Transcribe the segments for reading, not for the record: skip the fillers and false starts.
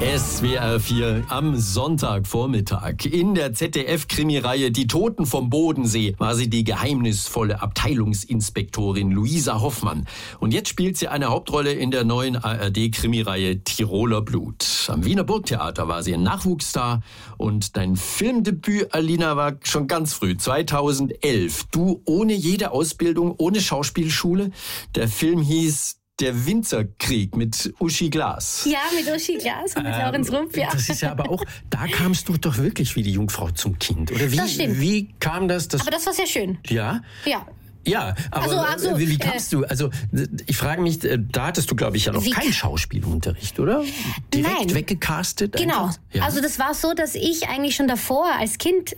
SWR 4 am Sonntagvormittag. In der ZDF-Krimireihe Die Toten vom Bodensee war sie die geheimnisvolle Abteilungsinspektorin Luisa Hoffmann. Und jetzt spielt sie eine Hauptrolle in der neuen ARD-Krimireihe Tiroler Blut. Am Wiener Burgtheater war sie ein Nachwuchsstar. Und dein Filmdebüt, Alina, war schon ganz früh, 2011. Du ohne jede Ausbildung, ohne Schauspielschule. Der Film hieß Der Winzerkrieg mit Uschi Glas. Ja, mit Uschi Glas und mit Lorenz Rumpf, ja. Das ist ja aber auch, da kamst du doch wirklich wie die Jungfrau zum Kind, oder? Das stimmt. Wie kam das? Aber das war sehr schön. Ja? Ja. Ja, aber Also, wie kamst du? Also ich frage mich, da hattest du, glaube ich, ja noch keinen Schauspielunterricht, oder? Direkt weggecastet? Genau. Ja. Also das war so, dass ich eigentlich schon davor als Kind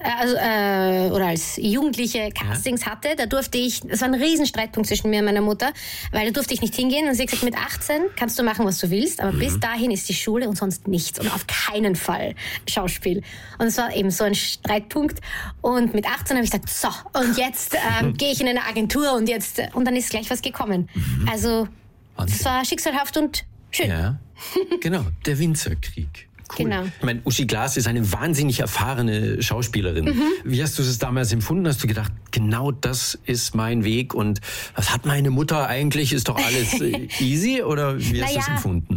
oder als Jugendliche Castings hatte. Da durfte ich, das war ein Riesenstreitpunkt zwischen mir und meiner Mutter, weil da durfte ich nicht hingehen. Und sie hat gesagt, mit 18 kannst du machen, was du willst, aber bis dahin ist die Schule und sonst nichts. Und auf keinen Fall Schauspiel. Und es war eben so ein Streitpunkt. Und mit 18 habe ich gesagt, so, und jetzt gehe ich in eine Agentur und dann ist gleich was gekommen. Also es war schicksalhaft und schön. Ja, genau, der Winzerkrieg. Cool. Genau. Ich meine, Uschi Glas ist eine wahnsinnig erfahrene Schauspielerin. Wie hast du es damals empfunden? Hast du gedacht, genau das ist mein Weg und was hat meine Mutter eigentlich? Ist doch alles easy? Oder wie hast du es empfunden?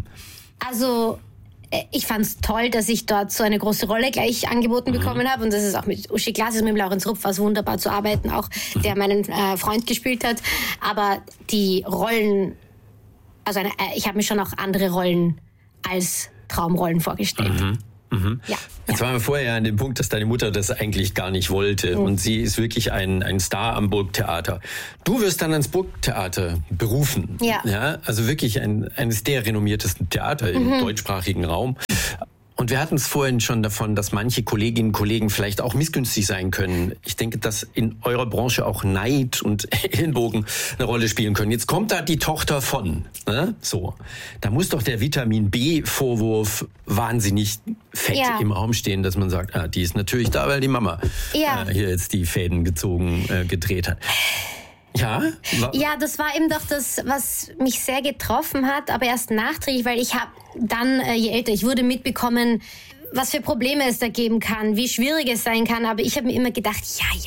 Also ich fand es toll, dass ich dort so eine große Rolle gleich angeboten bekommen habe. Und das ist auch mit Uschi Glas, mit dem Lorenz Rumpf war es wunderbar zu arbeiten, auch der meinen Freund gespielt hat. Aber die Rollen, also ich habe mir schon auch andere Rollen als Traumrollen vorgestellt. Ja. Jetzt waren wir vorher an dem Punkt, dass deine Mutter das eigentlich gar nicht wollte. Und sie ist wirklich ein Star am Burgtheater. Du wirst dann ans Burgtheater berufen. Ja. Also wirklich eines der renommiertesten Theater im deutschsprachigen Raum. Und wir hatten es vorhin schon davon, dass manche Kolleginnen und Kollegen vielleicht auch missgünstig sein können. Ich denke, dass in eurer Branche auch Neid und Ellenbogen eine Rolle spielen können. Jetzt kommt da die Tochter von. Ne? So, da muss doch der Vitamin-B-Vorwurf wahnsinnig fett im Raum stehen, dass man sagt, die ist natürlich da, weil die Mama hier jetzt die Fäden gedreht hat. Ja? Ja, das war eben doch das, was mich sehr getroffen hat, aber erst nachträglich, weil ich habe dann, je älter ich wurde, mitbekommen, was für Probleme es da geben kann, wie schwierig es sein kann. Aber ich habe mir immer gedacht,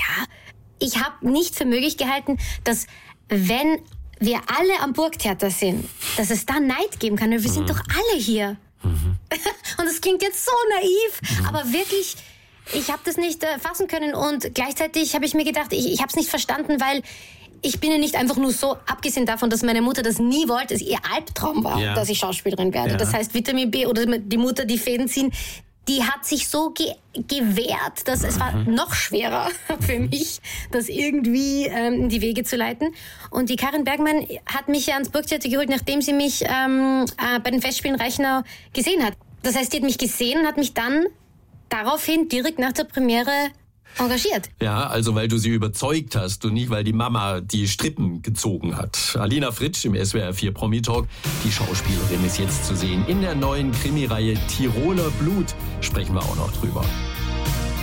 ich habe nicht für möglich gehalten, dass wenn wir alle am Burgtheater sind, dass es da Neid geben kann. Wir sind doch alle hier. Und das klingt jetzt so naiv, aber wirklich, ich habe das nicht fassen können. Und gleichzeitig habe ich mir gedacht, ich habe es nicht verstanden, weil ich bin ja nicht einfach nur so, abgesehen davon, dass meine Mutter das nie wollte, es ihr Albtraum war, dass ich Schauspielerin werde. Das heißt, Vitamin B oder die Mutter, die Fäden ziehen, die hat sich so gewehrt, dass es war noch schwerer für mich, das irgendwie in die Wege zu leiten. Und die Karin Bergmann hat mich ja ans Burgtheater geholt, nachdem sie mich bei den Festspielen Reichenau gesehen hat. Das heißt, die hat mich gesehen und hat mich dann daraufhin direkt nach der Premiere engagiert. Ja, also weil du sie überzeugt hast und nicht, weil die Mama die Strippen gezogen hat. Alina Fritsch im SWR 4 Promi Talk. Die Schauspielerin ist jetzt zu sehen in der neuen Krimireihe Tiroler Blut. Sprechen wir auch noch drüber.